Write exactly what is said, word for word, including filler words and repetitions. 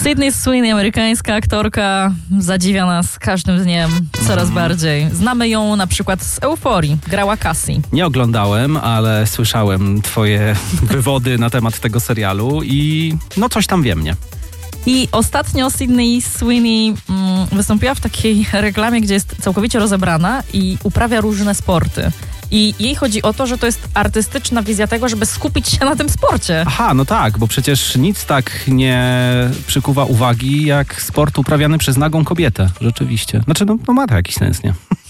Sydney Sweeney, amerykańska aktorka, zadziwia nas każdym dniem coraz mm. bardziej. Znamy ją na przykład z Euforii. Grała Cassie. Nie oglądałem, ale słyszałem twoje wywody na temat tego serialu i no coś tam wiem, nie? I ostatnio Sydney Sweeney mm, wystąpiła w takiej reklamie, gdzie jest całkowicie rozebrana i uprawia różne sporty. I jej chodzi o to, że to jest artystyczna wizja tego, żeby skupić się na tym sporcie. Aha, no tak, bo przecież nic tak nie przykuwa uwagi jak sport uprawiany przez nagą kobietę. Rzeczywiście. Znaczy, no, no ma to jakiś sens, nie?